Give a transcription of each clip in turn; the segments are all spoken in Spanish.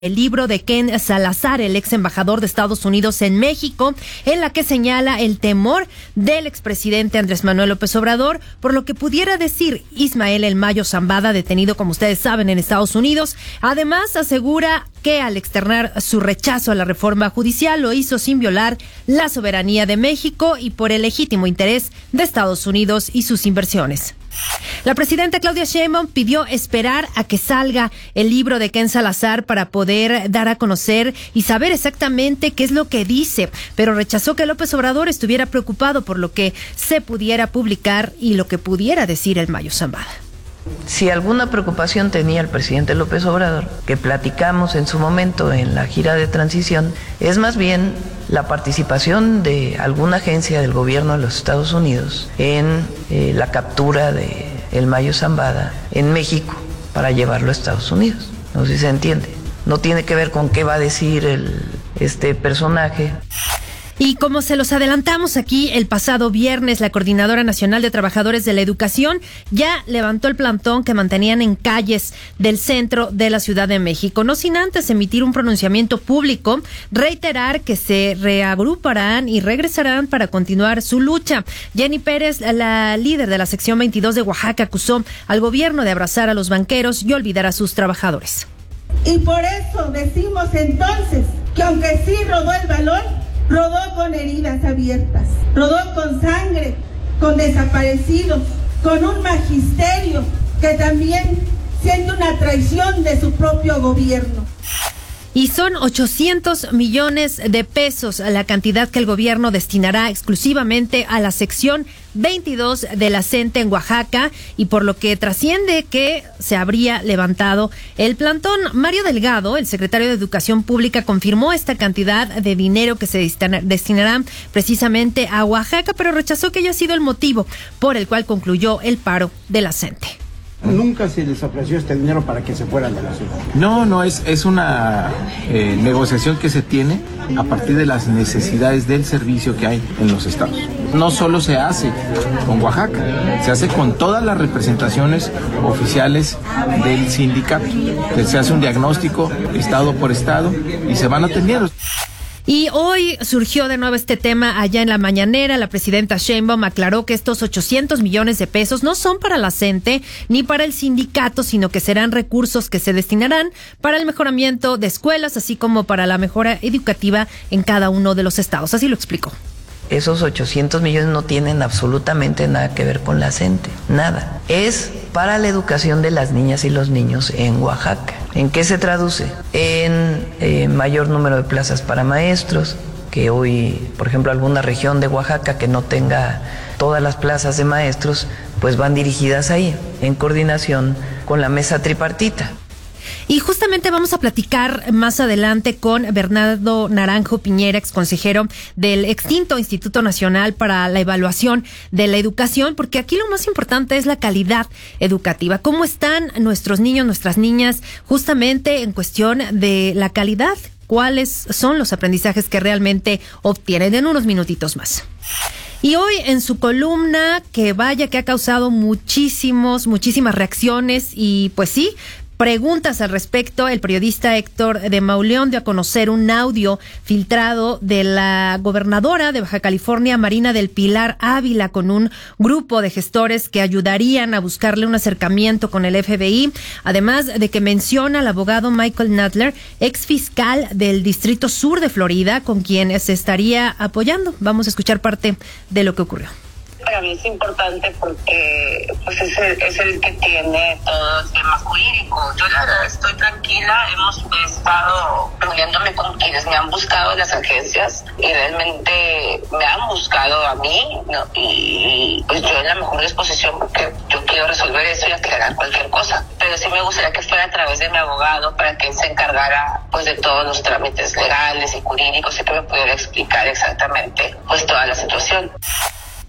el libro de Ken Salazar, el ex embajador de Estados Unidos en México, en la que señala el temor del expresidente Andrés Manuel López Obrador por lo que pudiera decir Ismael El Mayo Zambada, detenido, como ustedes saben, en Estados Unidos. Además, asegura que al externar su rechazo a la reforma judicial lo hizo sin violar la soberanía de México y por el legítimo interés de Estados Unidos y sus inversiones. La presidenta Claudia Sheinbaum pidió esperar a que salga el libro de Ken Salazar para poder dar a conocer y saber exactamente qué es lo que dice, pero rechazó que López Obrador estuviera preocupado por lo que se pudiera publicar y lo que pudiera decir el Mayo Zambada. Si alguna preocupación tenía el presidente López Obrador, que platicamos en su momento en la gira de transición, es más bien la participación de alguna agencia del gobierno de los Estados Unidos en la captura de El Mayo Zambada en México para llevarlo a Estados Unidos. No sé si se entiende. No tiene que ver con qué va a decir este personaje. Y como se los adelantamos aquí el pasado viernes, la Coordinadora Nacional de Trabajadores de la Educación ya levantó el plantón que mantenían en calles del centro de la Ciudad de México, no sin antes emitir un pronunciamiento público, reiterar que se reagruparán y regresarán para continuar su lucha. Jenny Pérez, la líder de la sección 22 de Oaxaca, acusó al gobierno de abrazar a los banqueros y olvidar a sus trabajadores. Y por eso decimos entonces que aunque sí rodó el balón, rodó con heridas abiertas, rodó con sangre, con desaparecidos, con un magisterio que también siente una traición de su propio gobierno. Y son 800 millones de pesos la cantidad que el gobierno destinará exclusivamente a la sección 22 de la CENTE en Oaxaca, y por lo que trasciende que se habría levantado el plantón. Mario Delgado, el secretario de Educación Pública, confirmó esta cantidad de dinero que se destinará precisamente a Oaxaca, pero rechazó que haya sido el motivo por el cual concluyó el paro de la CENTE. Nunca se les ofreció este dinero para que se fueran de la ciudad. No, es una negociación que se tiene a partir de las necesidades del servicio que hay en los estados. No solo se hace con Oaxaca, se hace con todas las representaciones oficiales del sindicato. Se hace un diagnóstico estado por estado y se van atendiendo. Y hoy surgió de nuevo este tema allá en la mañanera. La presidenta Sheinbaum aclaró que estos 800 millones de pesos no son para la CENTE ni para el sindicato, sino que serán recursos que se destinarán para el mejoramiento de escuelas, así como para la mejora educativa en cada uno de los estados. Así lo explicó. Esos 800 millones no tienen absolutamente nada que ver con la CENTE, nada. Es para la educación de las niñas y los niños en Oaxaca. ¿En qué se traduce? En mayor número de plazas para maestros, que hoy, por ejemplo, alguna región de Oaxaca que no tenga todas las plazas de maestros, pues van dirigidas ahí, en coordinación con la mesa tripartita. Y justamente vamos a platicar más adelante con Bernardo Naranjo Piñera, exconsejero del extinto Instituto Nacional para la Evaluación de la Educación, porque aquí lo más importante es la calidad educativa. ¿Cómo están nuestros niños, nuestras niñas, justamente en cuestión de la calidad? ¿Cuáles son los aprendizajes que realmente obtienen? En unos minutitos más. Y hoy en su columna, que vaya que ha causado muchísimas reacciones y pues sí, preguntas al respecto, el periodista Héctor de Mauleón dio a conocer un audio filtrado de la gobernadora de Baja California, Marina del Pilar Ávila, con un grupo de gestores que ayudarían a buscarle un acercamiento con el FBI, además de que menciona al abogado Michael Nadler, ex fiscal del Distrito Sur de Florida, con quien se estaría apoyando. Vamos a escuchar parte de lo que ocurrió. Para mí es importante porque pues es el que tiene todo el tema jurídico. Yo la verdad estoy tranquila, hemos estado reuniéndome con quienes me han buscado en las agencias y realmente me han buscado a mí, ¿no? Y pues yo en la mejor disposición porque yo quiero resolver eso y aclarar cualquier cosa. Pero sí me gustaría que fuera a través de mi abogado para que él se encargara pues de todos los trámites legales y jurídicos y que me pudiera explicar exactamente pues toda la situación.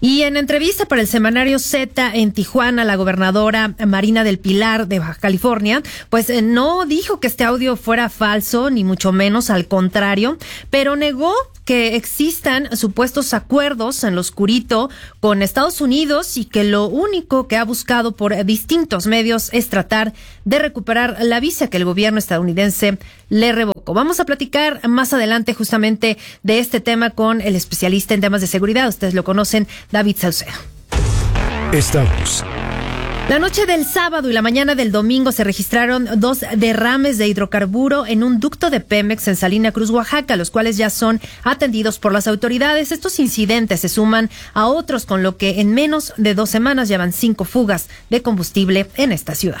Y en entrevista para el semanario Z en Tijuana, la gobernadora Marina del Pilar de Baja California, pues no dijo que este audio fuera falso, ni mucho menos, al contrario, pero negó que existan supuestos acuerdos en lo oscurito con Estados Unidos y que lo único que ha buscado por distintos medios es tratar de recuperar la visa que el gobierno estadounidense le revocó. Vamos a platicar más adelante justamente de este tema con el especialista en temas de seguridad. Ustedes lo conocen, David Salcedo. Estamos. La noche del sábado y la mañana del domingo se registraron 2 derrames de hidrocarburo en un ducto de Pemex en Salina Cruz, Oaxaca, los cuales ya son atendidos por las autoridades. Estos incidentes se suman a otros, con lo que en menos de 2 semanas llevan 5 fugas de combustible en esta ciudad.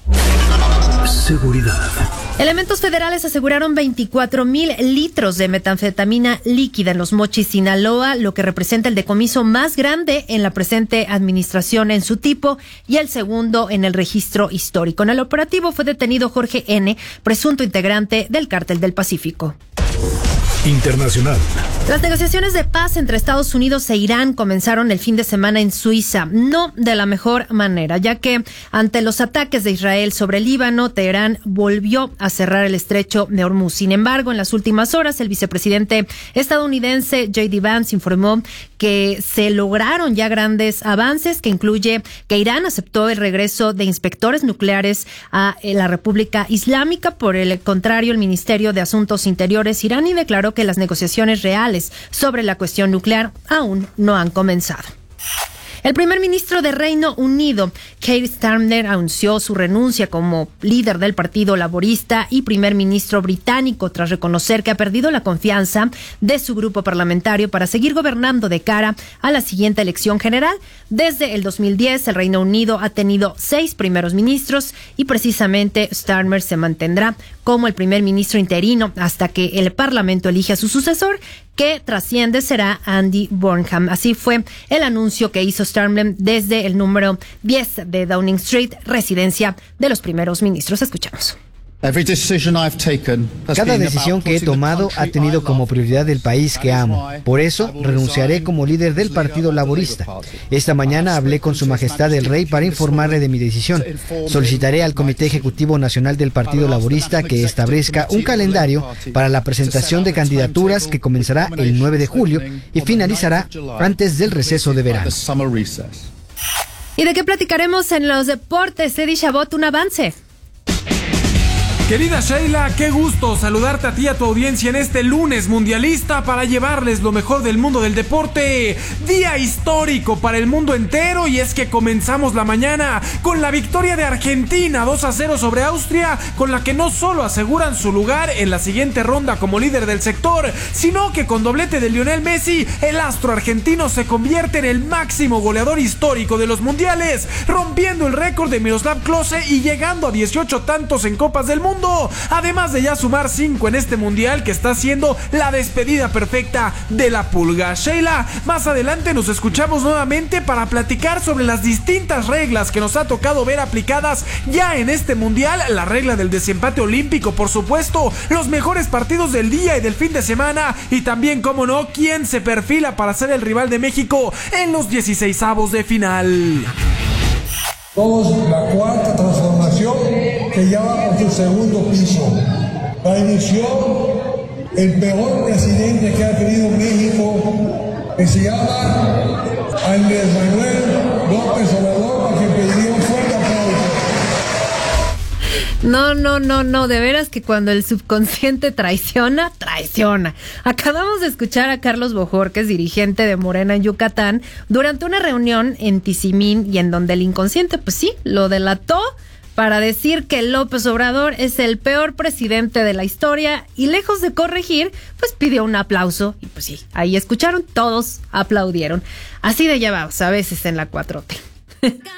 Seguridad. Elementos federales aseguraron 24,000 litros de metanfetamina líquida en Los Mochis, Sinaloa, lo que representa el decomiso más grande en la presente administración en su tipo y el segundo en el registro histórico. En el operativo fue detenido Jorge N., presunto integrante del Cártel del Pacífico. Internacional. Las negociaciones de paz entre Estados Unidos e Irán comenzaron el fin de semana en Suiza, no de la mejor manera, ya que ante los ataques de Israel sobre el Líbano, Teherán volvió a cerrar el estrecho de Hormuz. Sin embargo, en las últimas horas, el vicepresidente estadounidense J.D. Vance informó que se lograron ya grandes avances, que incluye que Irán aceptó el regreso de inspectores nucleares a la República Islámica. Por el contrario, el Ministerio de Asuntos Interiores iraní declaró que las negociaciones reales sobre la cuestión nuclear aún no han comenzado. El primer ministro de Reino Unido, Keir Starmer, anunció su renuncia como líder del Partido Laborista y primer ministro británico tras reconocer que ha perdido la confianza de su grupo parlamentario para seguir gobernando de cara a la siguiente elección general. Desde el 2010, el Reino Unido ha tenido 6 primeros ministros y precisamente Starmer se mantendrá como el primer ministro interino hasta que el Parlamento elija a su sucesor, que trasciende será Andy Burnham. Así fue el anuncio que hizo Starmer desde el número 10 de Downing Street, residencia de los primeros ministros. Escuchamos. Cada decisión que he tomado ha tenido como prioridad el país que amo. Por eso, renunciaré como líder del Partido Laborista. Esta mañana hablé con Su Majestad el Rey para informarle de mi decisión. Solicitaré al Comité Ejecutivo Nacional del Partido Laborista que establezca un calendario para la presentación de candidaturas que comenzará el 9 de julio y finalizará antes del receso de verano. ¿Y de qué platicaremos en los deportes? Eddie Chabot, un avance. Querida Sheila, qué gusto saludarte a ti y a tu audiencia en este lunes mundialista para llevarles lo mejor del mundo del deporte. Día histórico para el mundo entero, y es que comenzamos la mañana con la victoria de Argentina 2-0 sobre Austria, con la que no solo aseguran su lugar en la siguiente ronda como líder del sector, sino que con doblete de Lionel Messi, el astro argentino se convierte en el máximo goleador histórico de los mundiales, rompiendo el récord de Miroslav Klose y llegando a 18 tantos en Copas del Mundo. Además de ya sumar 5 en este mundial que está siendo la despedida perfecta de la Pulga. Sheila, más adelante nos escuchamos nuevamente para platicar sobre las distintas reglas que nos ha tocado ver aplicadas ya en este mundial. La regla del desempate olímpico, por supuesto, los mejores partidos del día y del fin de semana, y también, cómo no, quién se perfila para ser el rival de México en los 16avos de final. La cuarta transformación que ya va por su segundo piso. La inició el peor presidente que ha tenido México, que se llama Andrés Manuel López Obrador, a quien pediría un fuerte aplauso. No, de veras que cuando el subconsciente traiciona. Acabamos de escuchar a Carlos Bojorquez, dirigente de Morena en Yucatán, durante una reunión en Tizimín, y en donde el inconsciente, pues sí, lo delató para decir que López Obrador es el peor presidente de la historia, y lejos de corregir, pues pidió un aplauso, y pues sí, ahí escucharon, todos aplaudieron. Así de llevados a veces en la 4T.